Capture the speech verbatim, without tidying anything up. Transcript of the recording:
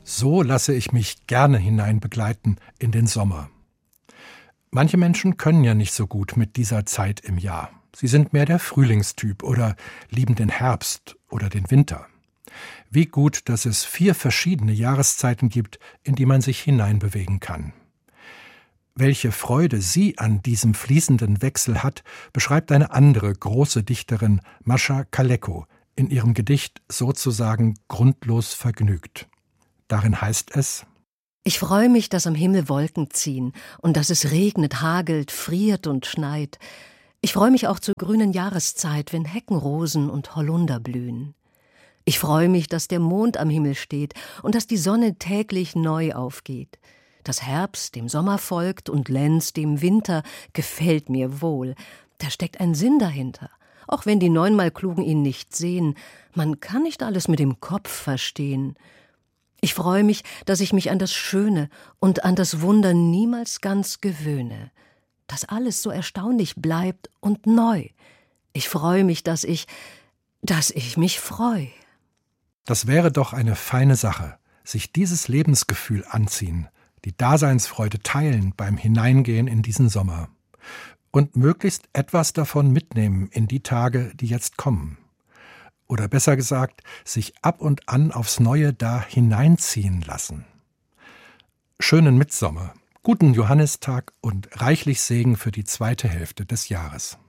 So lasse ich mich gerne hineinbegleiten in den Sommer. Manche Menschen können ja nicht so gut mit dieser Zeit im Jahr. Sie sind mehr der Frühlingstyp oder lieben den Herbst oder den Winter. Wie gut, dass es vier verschiedene Jahreszeiten gibt, in die man sich hineinbewegen kann. Welche Freude sie an diesem fließenden Wechsel hat, beschreibt eine andere große Dichterin, Mascha Kaleko, in ihrem Gedicht sozusagen grundlos vergnügt. Darin heißt es: Ich freue mich, dass am Himmel Wolken ziehen und dass es regnet, hagelt, friert und schneit. Ich freue mich auch zur grünen Jahreszeit, wenn Heckenrosen und Holunder blühen. Ich freue mich, dass der Mond am Himmel steht und dass die Sonne täglich neu aufgeht. Dass Herbst dem Sommer folgt und Lenz dem Winter, gefällt mir wohl. Da steckt ein Sinn dahinter, auch wenn die neunmal Klugen ihn nicht sehen. Man kann nicht alles mit dem Kopf verstehen. Ich freue mich, dass ich mich an das Schöne und an das Wunder niemals ganz gewöhne. Dass alles so erstaunlich bleibt und neu. Ich freue mich, dass ich, dass ich mich freue. Das wäre doch eine feine Sache, sich dieses Lebensgefühl anziehen, die Daseinsfreude teilen beim Hineingehen in diesen Sommer und möglichst etwas davon mitnehmen in die Tage, die jetzt kommen. Oder besser gesagt, sich ab und an aufs Neue da hineinziehen lassen. Schönen Mittsommer, guten Johannistag und reichlich Segen für die zweite Hälfte des Jahres.